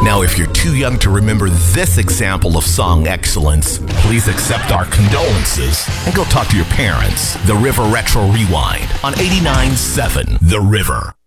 Now, if you're too young to remember this example of song excellence, please accept our condolences and go talk to your parents. The River Retro Rewind on 89.7 The River.